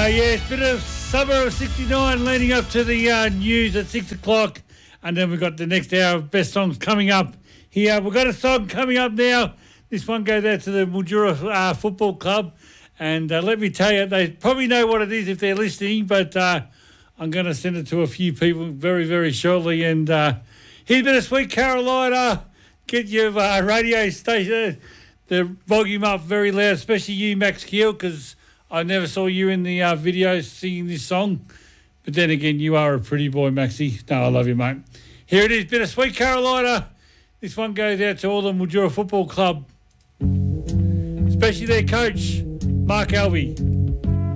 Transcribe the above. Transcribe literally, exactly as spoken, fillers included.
Uh, yeah, it's been a summer of sixty-nine leading up to the uh, news at six o'clock. And then we've got the next hour of best songs coming up here. We've got a song coming up now. This one goes out to the Mildura uh, Football Club. And uh, let me tell you, they probably know what it is if they're listening, but uh, I'm going to send it to a few people very, very shortly. And uh, here's a bit of Sweet Carolina. Get your uh, radio station, the volume up very loud, especially you, Max Keel, because I never saw you in the uh, video singing this song. But then again, you are a pretty boy, Maxie. No, I love you, mate. Here it is, bit of Sweet Carolina. This one goes out to all the Mildura Football Club, especially their coach, Mark Alvey.